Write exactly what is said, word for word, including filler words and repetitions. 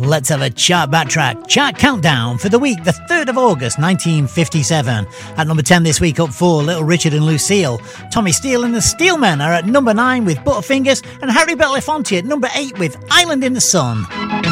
Let's have a chart backtrack. Chart countdown for the week, the third of August, nineteen fifty-seven. At number ten this week, up four, Little Richard and Lucille. Tommy Steele and the Steelmen are at number nine with Butterfingers, and Harry Belafonte at number eight with Island in the Sun.